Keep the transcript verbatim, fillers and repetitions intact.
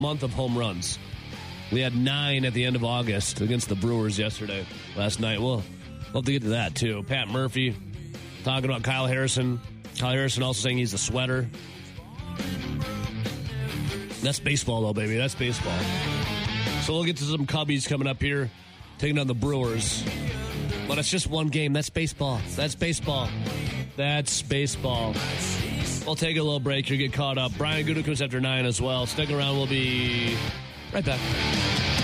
month of home runs. We had nine at the end of August against the Brewers yesterday, last night. We'll love to get to that, too. Pat Murphy talking about Kyle Harrison. Kyle Harrison also saying he's a sweater. That's baseball, though, baby. That's baseball. So we'll get to some Cubbies coming up here, taking on the Brewers. But it's just one game. That's baseball. That's baseball. That's baseball. We'll take a little break here, get caught up. Brian Gutekunst after nine as well. Stick around. We'll be right back.